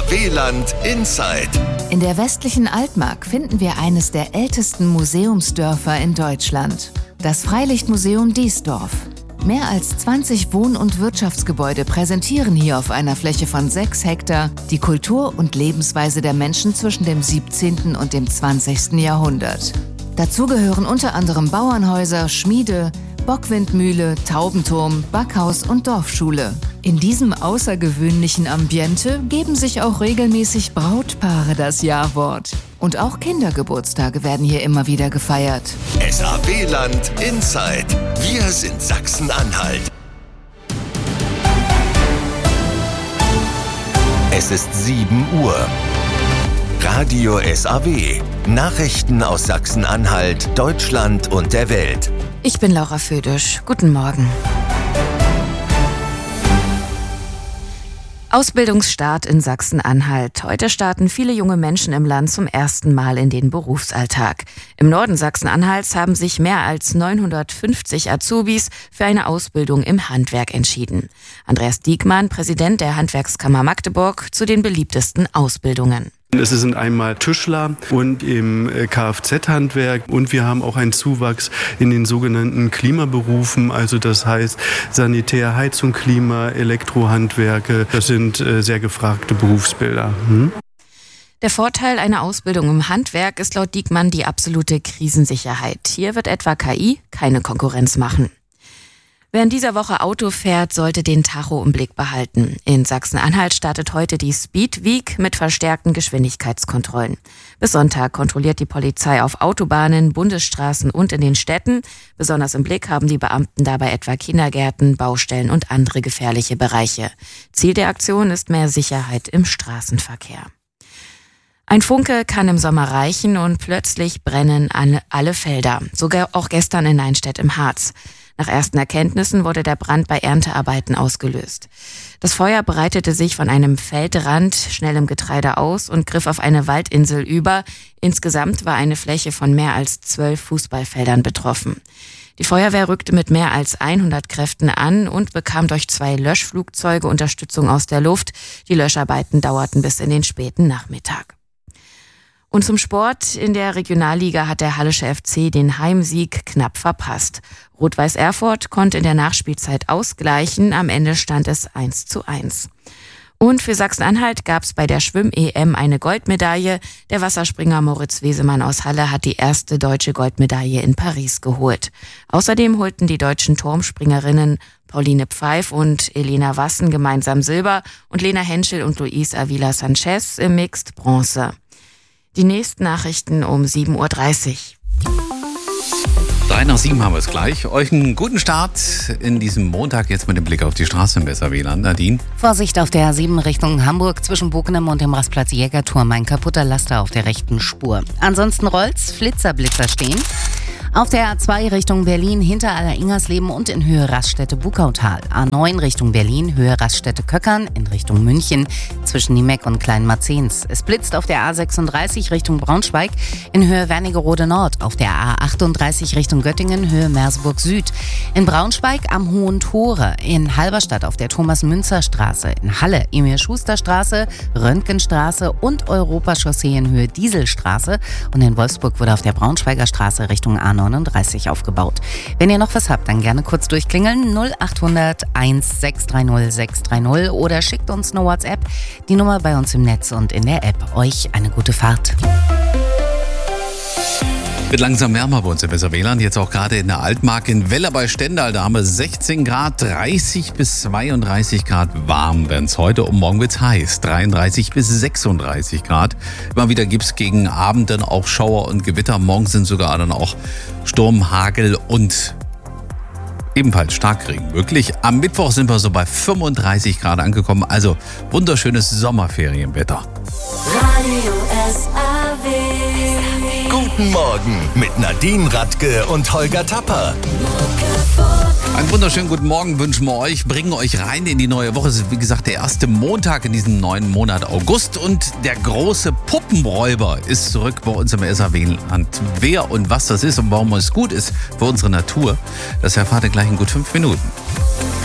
SAW-Land Inside. In der westlichen Altmark finden wir eines der ältesten Museumsdörfer in Deutschland. Das Freilichtmuseum Diesdorf. Mehr als 20 Wohn- und Wirtschaftsgebäude präsentieren hier auf einer Fläche von 6 Hektar die Kultur und Lebensweise der Menschen zwischen dem 17. und dem 20. Jahrhundert. Dazu gehören unter anderem Bauernhäuser, Schmiede, Bockwindmühle, Taubenturm, Backhaus und Dorfschule. In diesem außergewöhnlichen Ambiente geben sich auch regelmäßig Brautpaare das Ja-Wort. Und auch Kindergeburtstage werden hier immer wieder gefeiert. SAW-Land Inside. Wir sind Sachsen-Anhalt. Es ist 7 Uhr. Radio SAW. Nachrichten aus Sachsen-Anhalt, Deutschland und der Welt. Ich bin Laura Födisch. Guten Morgen. Ausbildungsstart in Sachsen-Anhalt. Heute starten viele junge Menschen im Land zum ersten Mal in den Berufsalltag. Im Norden Sachsen-Anhalts haben sich mehr als 950 Azubis für eine Ausbildung im Handwerk entschieden. Andreas Diekmann, Präsident der Handwerkskammer Magdeburg, zu den beliebtesten Ausbildungen. Es sind einmal Tischler und im Kfz-Handwerk und wir haben auch einen Zuwachs in den sogenannten Klimaberufen, also das heißt Sanitär, Heizung, Klima, Elektrohandwerke. Das sind sehr gefragte Berufsbilder. Der Vorteil einer Ausbildung im Handwerk ist laut Diekmann die absolute Krisensicherheit. Hier wird etwa KI keine Konkurrenz machen. Wer in dieser Woche Auto fährt, sollte den Tacho im Blick behalten. In Sachsen-Anhalt startet heute die Speed Week mit verstärkten Geschwindigkeitskontrollen. Bis Sonntag kontrolliert die Polizei auf Autobahnen, Bundesstraßen und in den Städten. Besonders im Blick haben die Beamten dabei etwa Kindergärten, Baustellen und andere gefährliche Bereiche. Ziel der Aktion ist mehr Sicherheit im Straßenverkehr. Ein Funke kann im Sommer reichen und plötzlich brennen alle Felder. Sogar auch gestern in Neinstedt im Harz. Nach ersten Erkenntnissen wurde der Brand bei Erntearbeiten ausgelöst. Das Feuer breitete sich von einem Feldrand schnell im Getreide aus und griff auf eine Waldinsel über. Insgesamt war eine Fläche von mehr als 12 Fußballfeldern betroffen. Die Feuerwehr rückte mit mehr als 100 Kräften an und bekam durch 2 Löschflugzeuge Unterstützung aus der Luft. Die Löscharbeiten dauerten bis in den späten Nachmittag. Und zum Sport. In der Regionalliga hat der Hallische FC den Heimsieg knapp verpasst. Rot-Weiß Erfurt konnte in der Nachspielzeit ausgleichen. Am Ende stand es 1:1. Und für Sachsen-Anhalt gab es bei der Schwimm-EM eine Goldmedaille. Der Wasserspringer Moritz Wesemann aus Halle hat die erste deutsche Goldmedaille in Paris geholt. Außerdem holten die deutschen Turmspringerinnen Pauline Pfeif und Elena Wassen gemeinsam Silber und Lena Henschel und Luis Avila Sanchez im Mixed Bronze. Die nächsten Nachrichten um 7:30 Uhr. 6:03 haben wir es gleich. Euch einen guten Start in diesem Montag, jetzt mit dem Blick auf die Straße im SAW-Land. Nadine? Vorsicht auf der A7 Richtung Hamburg zwischen Bokenem und dem Rastplatz Jägerturm. Ein kaputter Laster auf der rechten Spur. Ansonsten rollt's, Blitzer stehen. Auf der A2 Richtung Berlin hinter Aller-Ingersleben und in Höhe Raststätte-Bukautal. A9 Richtung Berlin, Höhe Raststätte-Köckern in Richtung München zwischen Niemeck und Kleinmarzens. Es blitzt auf der A36 Richtung Braunschweig in Höhe Wernigerode Nord. Auf der A38 Richtung Göttingen, Höhe Merseburg Süd. In Braunschweig am Hohen Tore. In Halberstadt auf der Thomas-Münzer-Straße. In Halle Emil-Schuster-Straße, Röntgenstraße und Europachaussee in Höhe Dieselstraße. Und in Wolfsburg wurde auf der Braunschweiger Straße Richtung A39 aufgebaut. Wenn ihr noch was habt, dann gerne kurz durchklingeln 0800 1630 630 oder schickt uns eine WhatsApp. Die Nummer bei uns im Netz und in der App. Euch eine gute Fahrt. Wird langsam wärmer bei uns im SAW-Land, jetzt auch gerade in der Altmark in Weller bei Stendal. Da haben wir 16 Grad, 30 bis 32 Grad warm werden es heute und morgen wird es heiß, 33 bis 36 Grad. Immer wieder gibt es gegen Abend dann auch Schauer und Gewitter. Morgen sind sogar dann auch Sturm, Hagel und ebenfalls Starkregen möglich. Am Mittwoch sind wir so bei 35 Grad angekommen, also wunderschönes Sommerferienwetter. Radio SAW. Guten Morgen mit Nadine Radke und Holger Tapper. Einen wunderschönen guten Morgen wünschen wir euch, bringen euch rein in die neue Woche. Es ist wie gesagt der erste Montag in diesem neuen Monat August und der große Puppenräuber ist zurück bei uns im SAW-Land. Wer und was das ist und warum es gut ist für unsere Natur, das erfahrt ihr gleich in gut 5 Minuten.